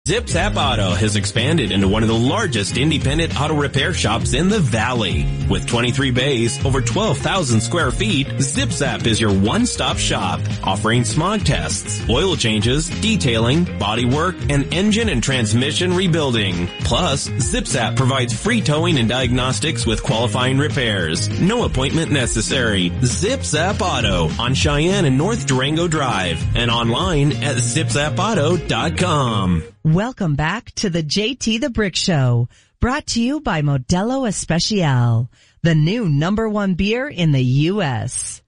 Zips App Auto has expanded into one of the largest independent auto repair shops in the Valley. With 23 bays, over 12,000 square feet, Zips App is your one-stop shop, offering smog tests, oil changes, detailing, body work, and engine and transmission rebuilding. Plus, Zips App provides free towing and diagnostics with qualifying repairs. No appointment necessary. Zips App Auto on Cheyenne and North Durango Drive and online at zipsappauto.com. Welcome back to the JT the Brick Show, brought to you by Modelo Especial, the new #1 beer in the U.S.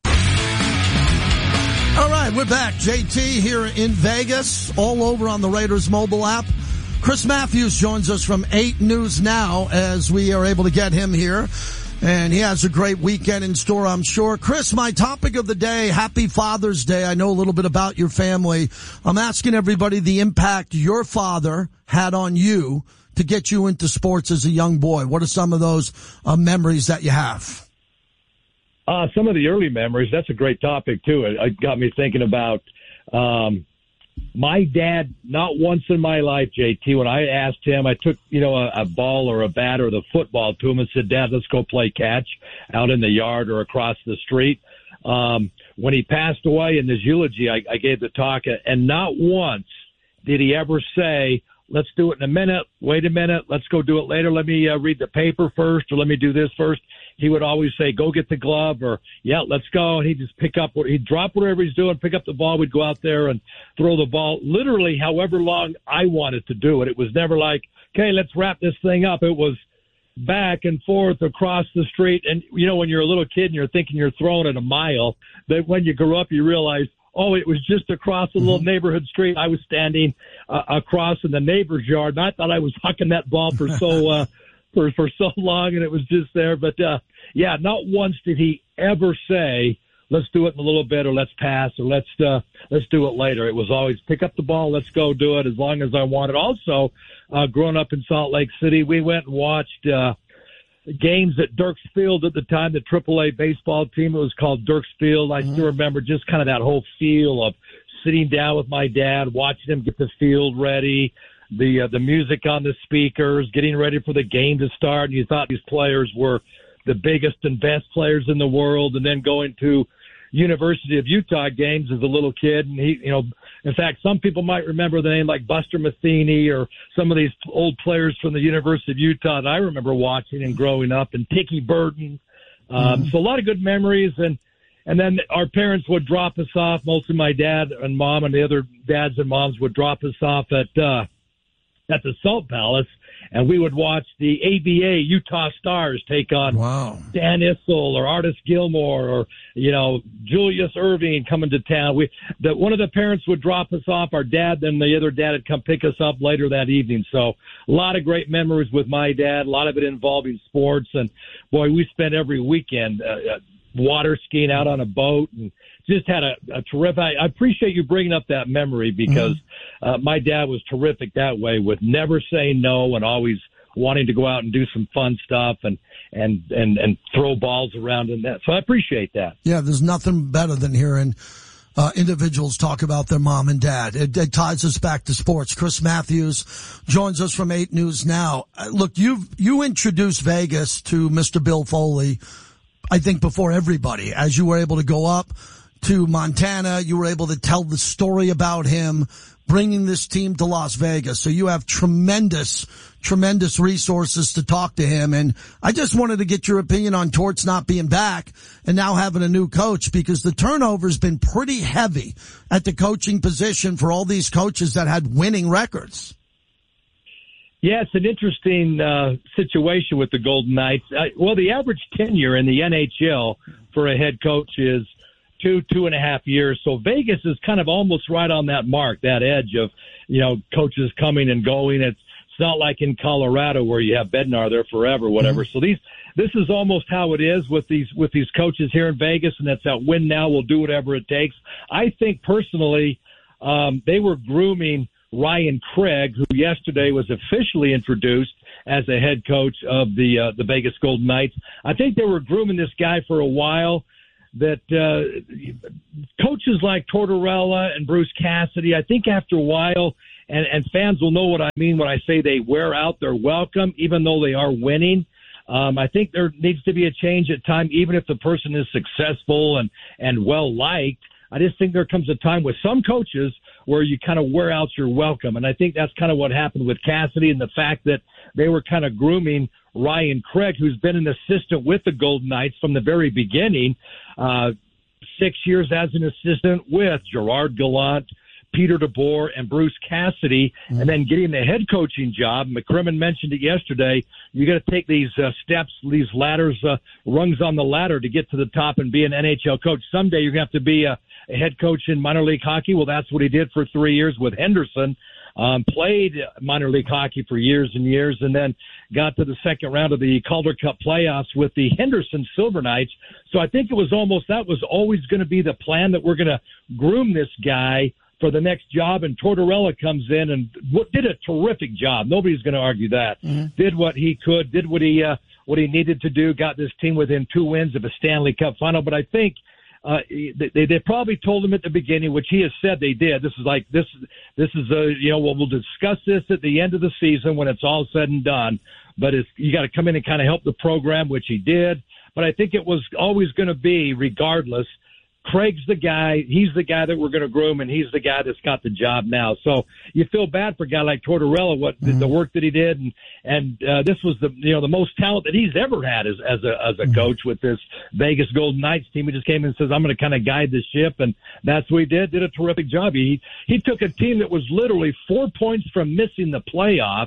All right, we're back. JT here in Vegas, all over on the Raiders mobile app. Chris Matthews joins us from 8 News Now as we are able to get him here. And he has a great weekend in store, I'm sure. Chris, my topic of the day, happy Father's Day. I know a little bit about your family. I'm asking everybody the impact your father had on you to get you into sports as a young boy. What are some of those memories that you have? Some of the early memories, that's a great topic, too. It got me thinking about my dad. Not once in my life, JT, when I asked him, I took, a ball or a bat or the football to him and said, Dad, let's go play catch out in the yard or across the street. When he passed away in his eulogy, I gave the talk, and not once did he ever say, let's do it in a minute, wait a minute, let's go do it later, let me read the paper first, or let me do this first. He would always say, go get the glove, or, yeah, let's go. And he'd just he'd drop whatever he's doing, pick up the ball. We'd go out there and throw the ball literally however long I wanted to do it. It was never like, okay, let's wrap this thing up. It was back and forth across the street. And, when you're a little kid and you're thinking you're throwing it a mile, but when you grow up, you realize, oh, it was just across a little neighborhood street. I was standing across in the neighbor's yard, and I thought I was hucking that ball for so for so long, and it was just there. But, yeah, not once did he ever say, let's do it in a little bit, or let's pass, or let's do it later. It was always pick up the ball, let's go do it as long as I wanted. Also, growing up in Salt Lake City, we went and watched games at Dirks Field at the time, the AAA baseball team. It was called Dirks Field. I still remember just kind of that whole feel of sitting down with my dad, watching him get the field ready, the music on the speakers, getting ready for the game to start. And you thought these players were the biggest and best players in the world, and then going to University of Utah games as a little kid. And he, in fact, some people might remember the name like Buster Matheny or some of these old players from the University of Utah that I remember watching and growing up, and Tiki Burton. So a lot of good memories. And then our parents would drop us off. Mostly my dad and mom, and the other dads and moms would drop us off at the Salt Palace, and we would watch the ABA Utah Stars take on Dan Issel or Artis Gilmore or, Julius Irving coming to town. One of the parents would drop us off, our dad, then the other dad would come pick us up later that evening. So a lot of great memories with my dad, a lot of it involving sports. And, boy, we spent every weekend water skiing out on a boat, and just had a terrific. I appreciate you bringing up that memory, because my dad was terrific that way, with never saying no and always wanting to go out and do some fun stuff and throw balls around in that. So I appreciate that. Yeah, there's nothing better than hearing individuals talk about their mom and dad. It ties us back to sports. Chris Matthews joins us from 8 News Now. Look, you introduced Vegas to Mr. Bill Foley, I think, before everybody. As you were able to go up to Montana, you were able to tell the story about him bringing this team to Las Vegas. So you have tremendous resources to talk to him. And I just wanted to get your opinion on Torts not being back and now having a new coach, because the turnover's been pretty heavy at the coaching position for all these coaches that had winning records. Yeah, it's an interesting situation with the Golden Knights. The average tenure in the NHL for a head coach is 2.5 years. So Vegas is kind of almost right on that mark, that edge of, coaches coming and going. It's not like in Colorado where you have Bednar there forever, whatever. So this is almost how it is with these coaches here in Vegas, and that's that win now, we'll do whatever it takes. I think personally, they were grooming Ryan Craig, who yesterday was officially introduced as a head coach of the Vegas Golden Knights. I think they were grooming this guy for a while. That coaches like Tortorella and Bruce Cassidy, I think after a while, and fans will know what I mean when I say they wear out their welcome, even though they are winning. I think there needs to be a change at time, even if the person is successful and well-liked. I just think there comes a time with some coaches where you kind of wear out your welcome. And I think that's kind of what happened with Cassidy, and the fact that they were kind of grooming Ryan Craig, who's been an assistant with the Golden Knights from the very beginning, 6 years as an assistant with Gerard Gallant, Peter DeBoer, and Bruce Cassidy, and then getting the head coaching job. McCrimmon mentioned it yesterday. You got to take these steps, these ladders, rungs on the ladder to get to the top and be an NHL coach. Someday you're going to have to be a head coach in minor league hockey. Well, that's what he did for 3 years with Henderson. Played minor league hockey for years and years, and then got to the second round of the Calder Cup playoffs with the Henderson Silver Knights. So I think that was always going to be the plan, that we're going to groom this guy for the next job. And Tortorella comes in and did a terrific job. Nobody's going to argue that. Did what he could, did what he needed to do, got this team within 2 wins of a Stanley Cup final. But I think they probably told him at the beginning, which he has said they did. This is we'll discuss this at the end of the season when it's all said and done. But you got to come in and kind of help the program, which he did. But I think it was always going to be, regardless, Craig's the guy. He's the guy that we're going to groom, and he's the guy that's got the job now. So you feel bad for a guy like Tortorella, the work that he did, and this was the most talent that he's ever had as a coach with this Vegas Golden Knights team. He just came in and says, "I'm going to kind of guide the ship," and that's what he did. Did a terrific job. He took a team that was literally 4 points from missing the playoffs.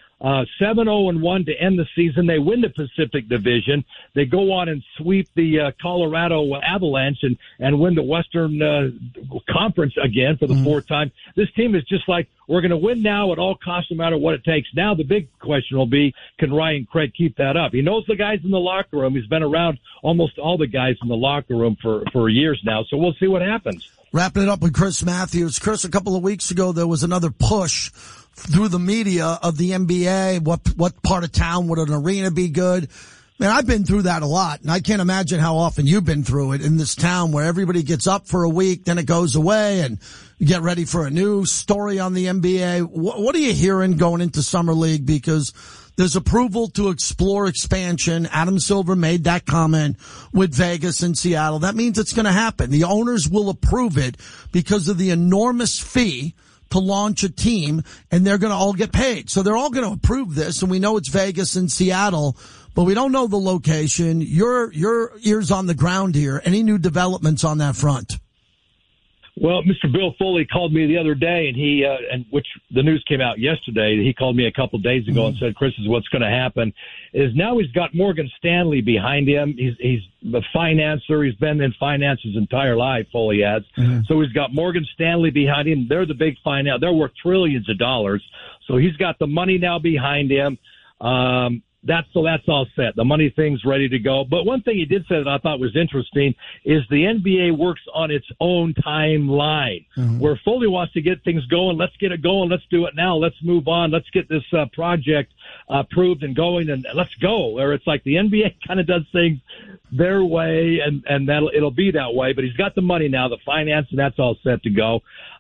7-0-1 to end the season. They win the Pacific Division. They go on and sweep the Colorado Avalanche and win the Western Conference again for the fourth time. This team is just like, we're going to win now at all costs, no matter what it takes. Now the big question will be, can Ryan Craig keep that up? He knows the guys in the locker room. He's been around almost all the guys in the locker room for years now, so we'll see what happens. Wrapping it up with Chris Matthews. Chris, a couple of weeks ago, there was another push through the media of the NBA. What part of town would an arena be good? Man, I've been through that a lot, and I can't imagine how often you've been through it in this town where everybody gets up for a week, then it goes away, and you get ready for a new story on the NBA. What are you hearing going into Summer League? Because there's approval to explore expansion. Adam Silver made that comment with Vegas and Seattle. That means it's going to happen. The owners will approve it because of the enormous fee to launch a team, and they're going to all get paid. So they're all going to approve this, and we know it's Vegas and Seattle, but we don't know the location. Your ears on the ground here. Any new developments on that front? Well, Mr. Bill Foley called me the other day, and which the news came out yesterday. He called me a couple of days ago and said, "Chris, is what's going to happen is now he's got Morgan Stanley behind him. He's the financer. He's been in finance his entire life, Foley has. So he's got Morgan Stanley behind him. They're the big finance. They're worth trillions of dollars. So he's got the money now behind him. That's all set. The money thing's ready to go. But one thing he did say that I thought was interesting is the NBA works on its own timeline. Where Foley wants to get things going. Let's get it going. Let's do it now. Let's move on. Let's get this project approved and going, and let's go. Or it's like the NBA kind of does things their way, and it'll be that way. But he's got the money now, the finance, and that's all set to go.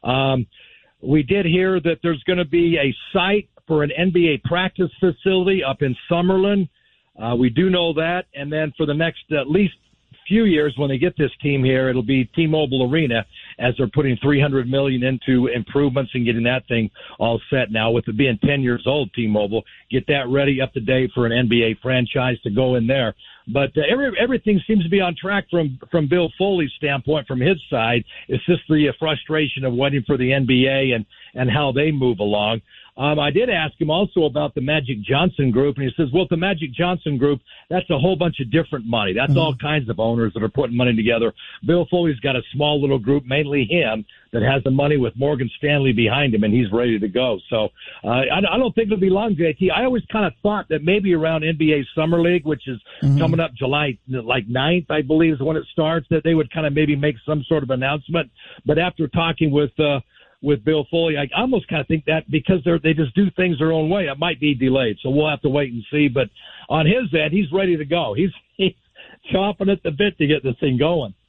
We did hear that there's going to be a site for an NBA practice facility up in Summerlin. We do know that. And then for the next at least few years, when they get this team here, it'll be T-Mobile Arena, as they're putting $300 million into improvements and getting that thing all set now. With it being 10 years old, T-Mobile, get that ready, up to date for an NBA franchise to go in there. But everything seems to be on track from Bill Foley's standpoint, from his side. It's just the frustration of waiting for the NBA and how they move along. I did ask him also about the Magic Johnson Group, and he says, well, the Magic Johnson Group, that's a whole bunch of different money. That's all kinds of owners that are putting money together. Bill Foley's got a small little group, mainly him, that has the money with Morgan Stanley behind him, and he's ready to go. So I don't think it'll be long, JT. I always kind of thought that maybe around NBA Summer League, which is coming up July 9th, I believe is when it starts, that they would kind of maybe make some sort of announcement. But after talking with Bill Foley, I almost kind of think that because they just do things their own way, it might be delayed. So we'll have to wait and see. But on his end, he's ready to go. He's chomping at the bit to get this thing going.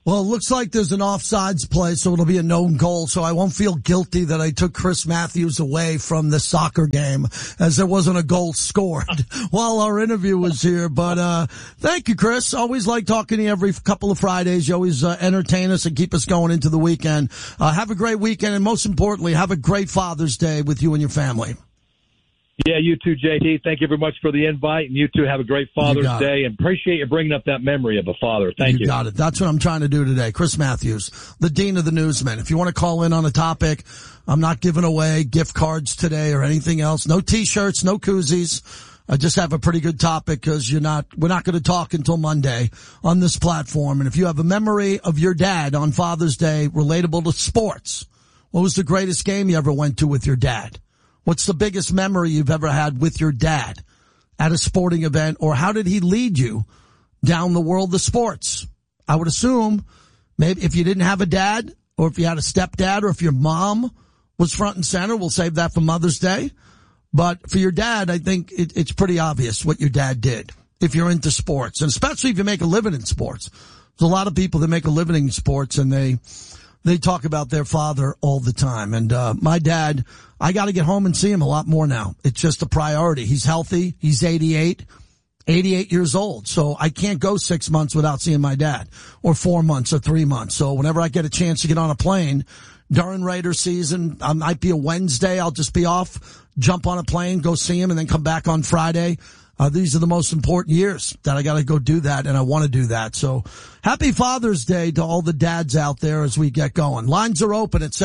Well, it looks like there's an offsides play, so it'll be a known goal, so I won't feel guilty that I took Chris Matthews away from the soccer game, as there wasn't a goal scored while our interview was here. But thank you, Chris. Always like talking to you every couple of Fridays. You always entertain us and keep us going into the weekend. Have a great weekend, and most importantly, have a great Father's Day with you and your family. Yeah, you too, JT. Thank you very much for the invite, and you too have a great Father's Day, and appreciate you bringing up that memory of a father. Thank you. You got it. That's what I'm trying to do today. Chris Matthews, the Dean of the Newsmen. If you want to call in on a topic, I'm not giving away gift cards today or anything else. No T-shirts, no koozies. I just have a pretty good topic because we're not going to talk until Monday on this platform. And if you have a memory of your dad on Father's Day relatable to sports, what was the greatest game you ever went to with your dad? What's the biggest memory you've ever had with your dad at a sporting event, or how did he lead you down the world of sports? I would assume maybe if you didn't have a dad, or if you had a stepdad, or if your mom was front and center, we'll save that for Mother's Day. But for your dad, I think it's pretty obvious what your dad did if you're into sports, and especially if you make a living in sports. There's a lot of people that make a living in sports, and they talk about their father all the time. And my dad, I got to get home and see him a lot more now. It's just a priority. He's healthy. He's 88 years old. So I can't go 6 months without seeing my dad, or 4 months or 3 months. So whenever I get a chance to get on a plane during Raider season, I might be a Wednesday. I'll just be off, jump on a plane, go see him, and then come back on Friday. These are the most important years that I got to go do that, and I want to do that. So happy Father's Day to all the dads out there as we get going. Lines are open at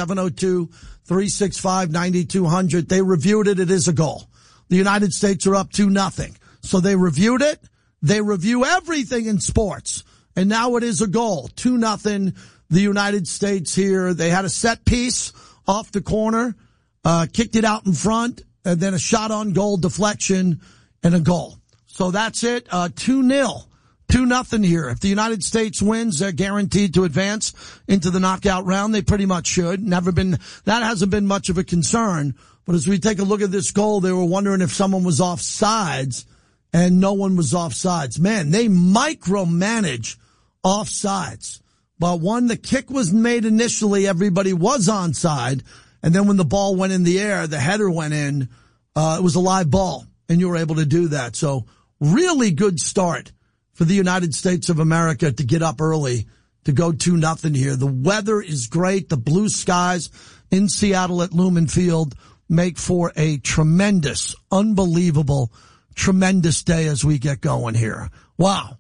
702-365-9200. They reviewed it. It is a goal. The United States are up 2-0. So they reviewed it. They review everything in sports. And now it is a goal. 2-0. The United States here. They had a set piece off the corner, kicked it out in front, and then a shot on goal deflection and a goal. So that's it. 2-0. 2-0 here. If the United States wins, they're guaranteed to advance into the knockout round. They pretty much should. That hasn't been much of a concern. But as we take a look at this goal, they were wondering if someone was offsides, and no one was offsides. Man, they micromanage offsides. But when the kick was made initially, everybody was onside. And then when the ball went in the air, the header went in, it was a live ball. And you were able to do that. So really good start for the United States of America to get up early to go 2-0 here. The weather is great. The blue skies in Seattle at Lumen Field make for a tremendous, unbelievable, tremendous day as we get going here. Wow.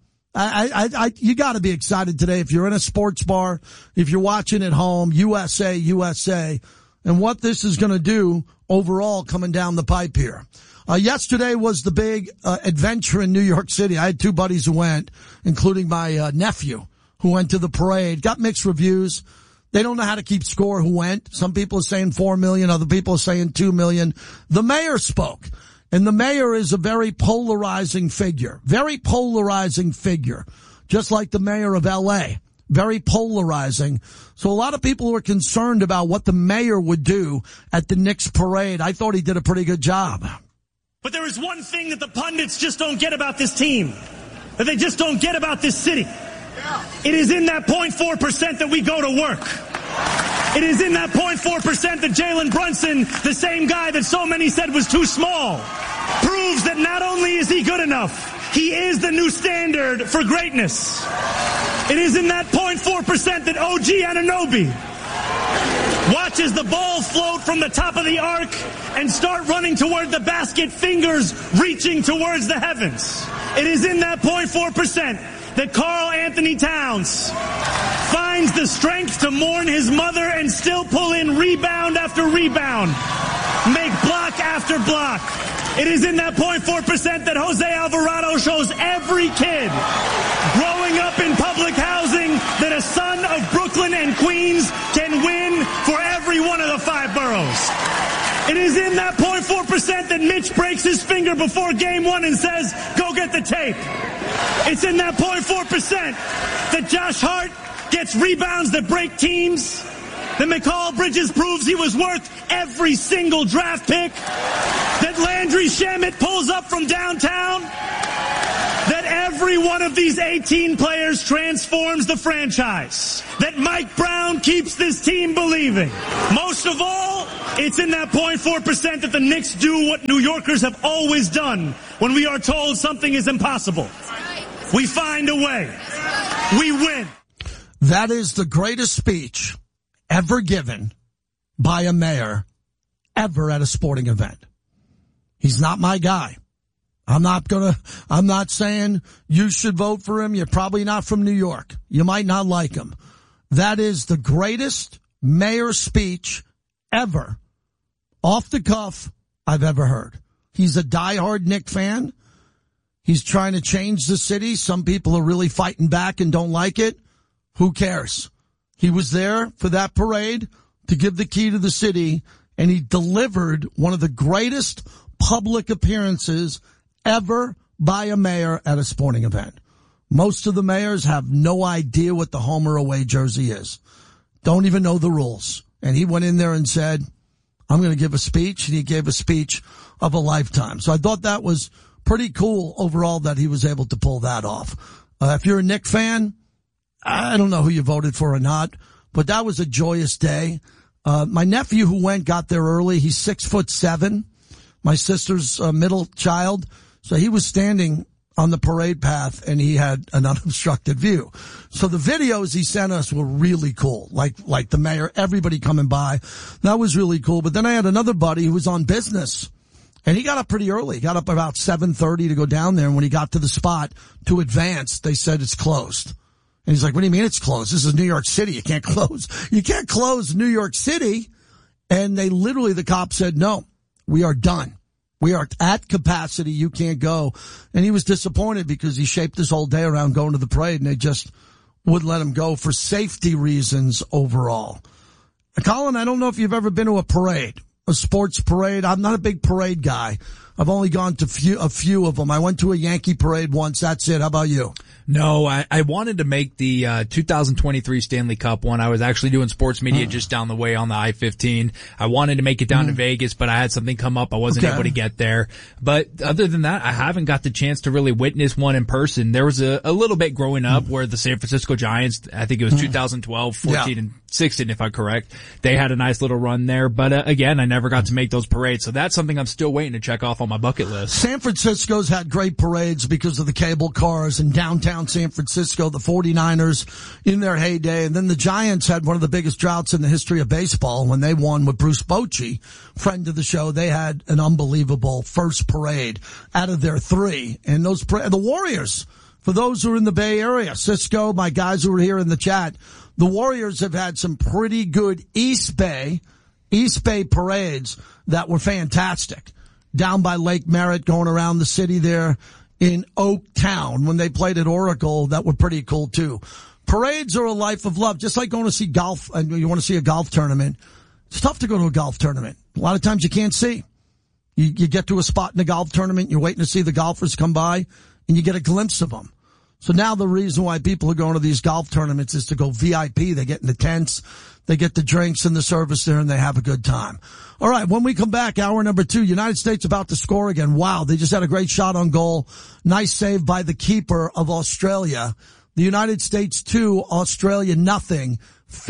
You got to be excited today if you're in a sports bar, if you're watching at home, USA, and what this is going to do overall coming down the pipe here. Yesterday was the big adventure in New York City. I had two buddies who went, including my nephew, who went to the parade. Got mixed reviews. They don't know how to keep score who went. Some people are saying 4 million. Other people are saying 2 million. The mayor spoke. And the mayor is a very polarizing figure. Very polarizing figure. Just like the mayor of L.A. Very polarizing. So a lot of people were concerned about what the mayor would do at the Knicks parade. I thought he did a pretty good job. But there is one thing that the pundits just don't get about this team, that they just don't get about this city. It is in that 0.4% that we go to work. It is in that 0.4% that Jalen Brunson, the same guy that so many said was too small, proves that not only is he good enough, he is the new standard for greatness. It is in that 0.4% that OG Anunoby watches the ball float from the top of the arc and start running toward the basket, fingers reaching towards the heavens. It is in that 0.4% that Karl Anthony Towns finds the strength to mourn his mother and still pull in rebound after rebound, make block after block. It is in that 0.4% that Jose Alvarado shows every kid growing up in public housing that a son of Brooklyn and Queens can win for every one of the 5 boroughs. It is in that 0.4% that Mitch breaks his finger before game 1 and says, go get the tape. It's in that 0.4% that Josh Hart gets rebounds that break teams, that Mikal Bridges proves he was worth every single draft pick, that Landry Shamet pulls up from downtown, that every one of of these 18 players transforms the franchise, that Mike Brown keeps this team believing. Most of all, it's in that 0.4% that the Knicks do what New Yorkers have always done when we are told something is impossible. We find a way. We win. That is the greatest speech ever given by a mayor ever at a sporting event. He's not my guy. I'm not saying you should vote for him. You're probably not from New York. You might not like him. That is the greatest mayor speech ever, off the cuff, I've ever heard. He's a diehard Knick fan. He's trying to change the city. Some people are really fighting back and don't like it. Who cares? He was there for that parade to give the key to the city, and he delivered one of the greatest public appearances ever by a mayor at a sporting event. Most of the mayors have no idea what the home or away jersey is. Don't even know the rules. And he went in there and said, I'm going to give a speech, and he gave a speech of a lifetime. So I thought that was pretty cool overall that he was able to pull that off. If you're a Knick fan, I don't know who you voted for or not, but that was a joyous day. My nephew who went got there early. He's 6'7", my sister's middle child. So he was standing on the parade path and he had an unobstructed view. So the videos he sent us were really cool. Like the mayor, everybody coming by. That was really cool. But then I had another buddy who was on business and he got up pretty early. He got up about 7:30 to go down there. And when he got to the spot to advance, they said it's closed. And he's like, what do you mean it's closed? This is New York City. You can't close New York City. And the cop said, no, we are done. We are at capacity. You can't go. And he was disappointed because he shaped his whole day around going to the parade and they just wouldn't let him go for safety reasons overall. Colin, I don't know if you've ever been to a parade, a sports parade. I'm not a big parade guy. I've only gone to a few of them. I went to a Yankee parade once. That's it. How about you? No, I wanted to make the 2023 Stanley Cup one. I was actually doing sports media just down the way on the I-15. I wanted to make it down to Vegas, but I had something come up. I wasn't able to get there. But other than that, I haven't got the chance to really witness one in person. There was a little bit growing up where the San Francisco Giants, I think it was 2012, 14, and 16, if I'm correct, they had a nice little run there. But again, I never got to make those parades. So that's something I'm still waiting to check off on my bucket list. San Francisco's had great parades because of the cable cars in downtown San Francisco, the 49ers in their heyday. And then the Giants had one of the biggest droughts in the history of baseball when they won with Bruce Bochy, friend of the show. They had an unbelievable first parade out of their three. And the Warriors, for those who are in the Bay Area, Cisco, my guys who are here in the chat, the Warriors have had some pretty good East Bay parades that were fantastic. Down by Lake Merritt, going around the city there in Oaktown when they played at Oracle, that were pretty cool too. Parades are a life of love, just like going to see golf, and you want to see a golf tournament. It's tough to go to a golf tournament. A lot of times you can't see. You get to a spot in a golf tournament, you're waiting to see the golfers come by, and you get a glimpse of them. So now the reason why people are going to these golf tournaments is to go VIP. They get in the tents, they get the drinks and the service there, and they have a good time. All right, when we come back, hour number 2, United States about to score again. Wow, they just had a great shot on goal. Nice save by the keeper of Australia. The United States 2, Australia nothing.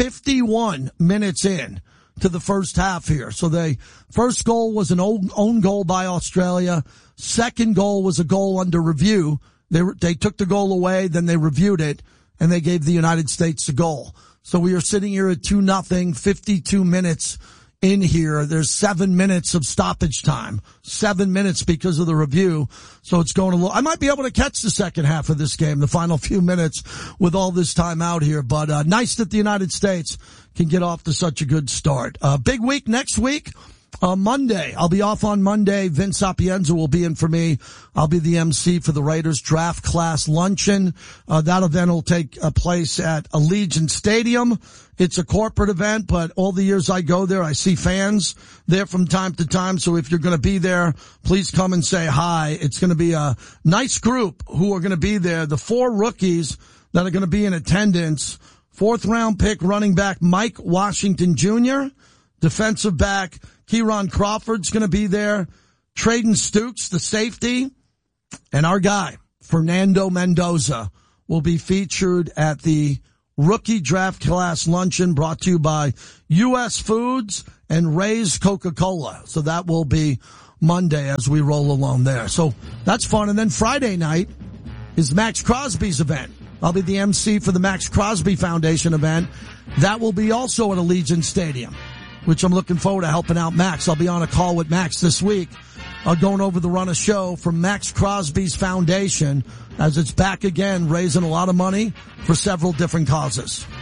51 minutes in to the first half here. So the first goal was an own goal by Australia. Second goal was a goal under review. They took the goal away, then they reviewed it, and they gave the United States the goal. So we are sitting here at 2-0, 52 minutes in here. There's 7 minutes of stoppage time. 7 minutes because of the review. So it's going I might be able to catch the second half of this game, the final few minutes with all this time out here. But nice that the United States can get off to such a good start. Big week next week. Monday, I'll be off on Monday. Vince Sapienza will be in for me. I'll be the MC for the Raiders Draft Class Luncheon. That event will take place at Allegiant Stadium. It's a corporate event, but all the years I go there, I see fans there from time to time. So if you're going to be there, please come and say hi. It's going to be a nice group who are going to be there. The 4 rookies that are going to be in attendance: 4th round pick running back Mike Washington Jr., defensive back Kieran Crawford's going to be there, Traden Stukes, the safety, and our guy, Fernando Mendoza, will be featured at the Rookie Draft Class Luncheon brought to you by U.S. Foods and Ray's Coca-Cola. So that will be Monday as we roll along there. So that's fun. And then Friday night is Max Crosby's event. I'll be the MC for the Max Crosby Foundation event. That will be also at Allegiant Stadium, which I'm looking forward to helping out Max. I'll be on a call with Max this week, going over the run of show for Max Crosby's Foundation as it's back again, raising a lot of money for several different causes.